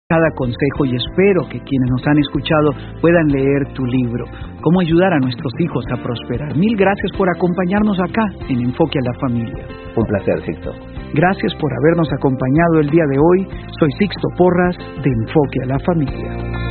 cada consejo y espero que quienes nos han escuchado puedan leer tu libro, Cómo ayudar a nuestros hijos a prosperar. Mil gracias por acompañarnos acá en Enfoque a la Familia. Un placer, Sixto. Gracias por habernos acompañado el día de hoy. Soy Sixto Porras de Enfoque a la Familia.